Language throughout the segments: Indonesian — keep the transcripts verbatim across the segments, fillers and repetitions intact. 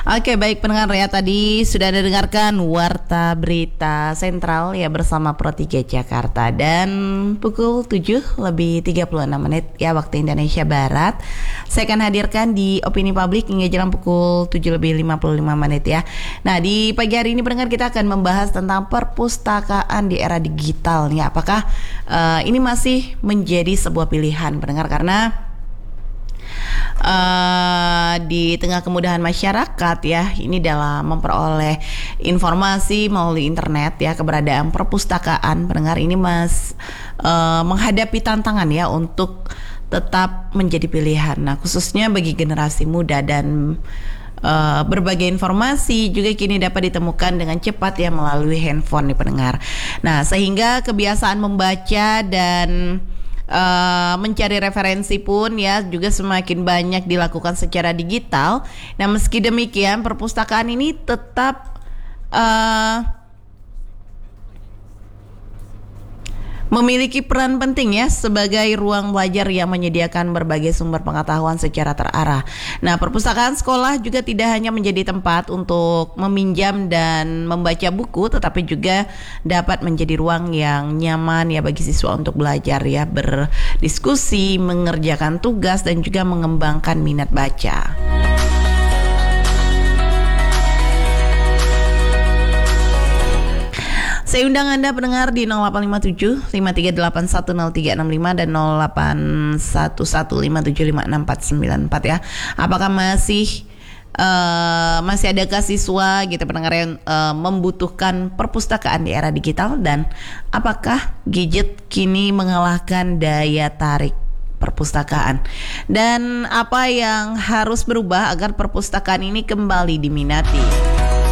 Oke, baik pendengar ya, tadi sudah Anda dengarkan Warta Berita Sentral ya bersama Pro tiga Jakarta, dan pukul tujuh lebih tiga puluh enam menit ya waktu Indonesia Barat. Saya akan hadirkan di Opini Publik hingga jam pukul tujuh lebih lima puluh lima menit ya. Nah, di pagi hari ini pendengar kita akan membahas tentang perpustakaan di era digital nih. Apakah uh, ini masih menjadi sebuah pilihan pendengar, karena Uh, di tengah kemudahan masyarakat ya ini dalam memperoleh informasi melalui internet ya, keberadaan perpustakaan pendengar ini mas uh, menghadapi tantangan ya untuk tetap menjadi pilihan. Nah, khususnya bagi generasi muda, dan uh, berbagai informasi juga kini dapat ditemukan dengan cepat ya melalui handphone nih pendengar. Nah, sehingga kebiasaan membaca dan Uh, mencari referensi pun ya juga semakin banyak dilakukan secara digital. Nah, meski demikian perpustakaan ini tetap uh, memiliki peran penting ya sebagai ruang belajar yang menyediakan berbagai sumber pengetahuan secara terarah. Nah, perpustakaan sekolah juga tidak hanya menjadi tempat untuk meminjam dan membaca buku, tetapi juga dapat menjadi ruang yang nyaman ya bagi siswa untuk belajar ya, berdiskusi, mengerjakan tugas, dan juga mengembangkan minat baca. Saya undang Anda pendengar di nol delapan lima tujuh lima tiga delapan satu nol tiga enam lima dan nol delapan satu satu lima tujuh lima enam empat sembilan empat ya. Apakah masih uh, masih adakah siswa gitu pendengar yang uh, membutuhkan perpustakaan di era digital, dan apakah gadget kini mengalahkan daya tarik perpustakaan, dan apa yang harus berubah agar perpustakaan ini kembali diminati?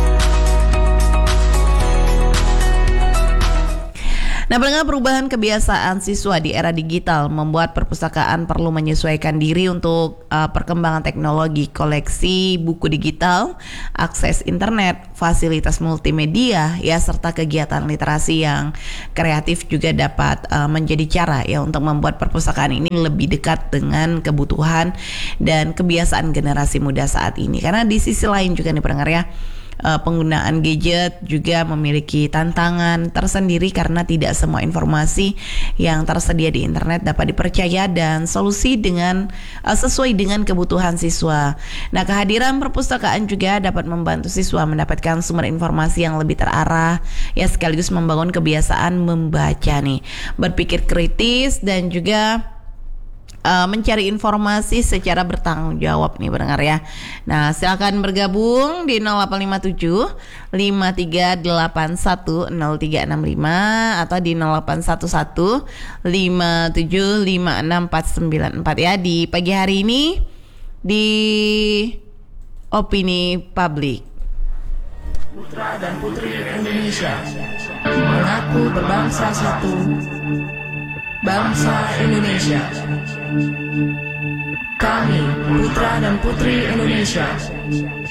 Nah, pendengar, perubahan kebiasaan siswa di era digital membuat perpustakaan perlu menyesuaikan diri untuk uh, perkembangan teknologi, koleksi buku digital, akses internet, fasilitas multimedia, ya serta kegiatan literasi yang kreatif juga dapat uh, menjadi cara ya untuk membuat perpustakaan ini lebih dekat dengan kebutuhan dan kebiasaan generasi muda saat ini. Karena di sisi lain juga nih pendengar ya, Uh, penggunaan gadget juga memiliki tantangan tersendiri karena tidak semua informasi yang tersedia di internet dapat dipercaya dan solusi dengan uh, sesuai dengan kebutuhan siswa. Nah, kehadiran perpustakaan juga dapat membantu siswa mendapatkan sumber informasi yang lebih terarah ya, sekaligus membangun kebiasaan membaca nih, berpikir kritis, dan juga Uh, mencari informasi secara bertanggung jawab nih pendengar ya. Nah, silakan bergabung di nol delapan lima tujuh lima tiga delapan satu nol tiga enam lima atau di nol delapan satu satu lima tujuh lima enam empat sembilan empat ya, di pagi hari ini di Opini Publik. Putra dan putri Indonesia mengaku berbangsa satu, bangsa Indonesia. Kami, putra dan putri Indonesia,